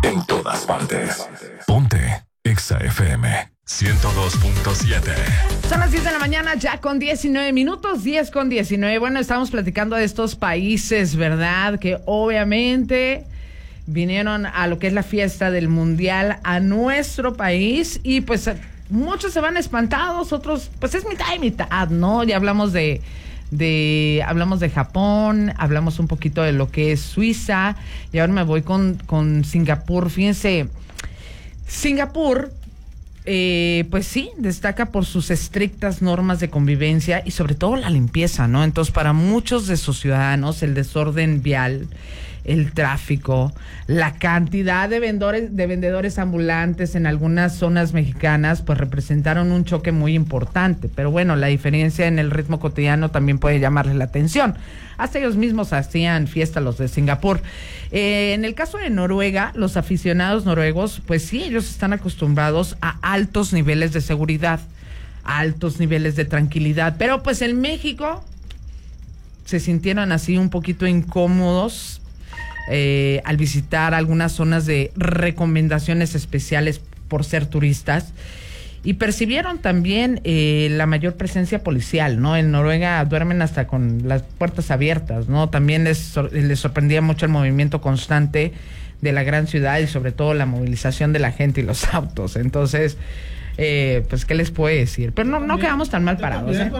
en todas partes. Ponte Exa FM 102.7. Son las 10 de la mañana, ya con 19 minutos, 10 con 19. Bueno, estamos platicando de estos países, ¿verdad? Que obviamente vinieron a lo que es la fiesta del Mundial a nuestro país y pues muchos se van espantados, otros pues es mitad y mitad, ¿no? Ya hablamos hablamos de Japón, hablamos un poquito de lo que es Suiza y ahora me voy con Singapur. Fíjense, Singapur pues sí, destaca por sus estrictas normas de convivencia y sobre todo la limpieza, ¿no? Entonces, para muchos de sus ciudadanos, el desorden vial, el tráfico, la cantidad de vendedores ambulantes en algunas zonas mexicanas, pues representaron un choque muy importante. Pero bueno, la diferencia en el ritmo cotidiano también puede llamarles la atención. Hasta ellos mismos hacían fiesta los de Singapur. En el caso de Noruega, los aficionados noruegos, pues sí, ellos están acostumbrados a altos niveles de seguridad, altos niveles de tranquilidad. Pero pues en México se sintieron así un poquito incómodos al visitar algunas zonas de recomendaciones especiales por ser turistas y percibieron también la mayor presencia policial, ¿no? En Noruega duermen hasta con las puertas abiertas, ¿no? También les sorprendía mucho el movimiento constante de la gran ciudad y sobre todo la movilización de la gente y los autos. Entonces, pues, ¿qué les puedo decir? Pero no quedamos tan mal parados, ¿eh?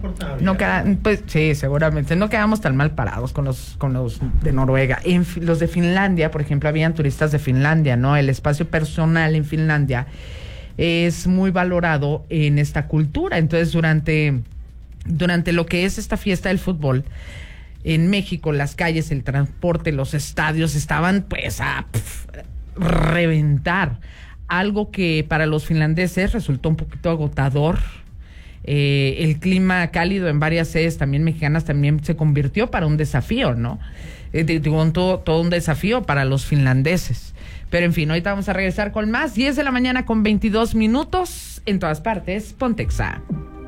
Pues sí, seguramente. No quedamos tan mal parados con los de Noruega. Los de Finlandia, por ejemplo, habían turistas de Finlandia, ¿no? El espacio personal en Finlandia es muy valorado en esta cultura. Entonces, durante lo que es esta fiesta del fútbol, en México, las calles, el transporte, los estadios estaban pues a reventar. Algo que para los finlandeses resultó un poquito agotador. El clima cálido en varias sedes también mexicanas también se convirtió para un desafío, ¿no? Todo un desafío para los finlandeses. Pero en fin, ahorita vamos a regresar con más. 10 de la mañana con 22 minutos. En todas partes, Ponte Exa.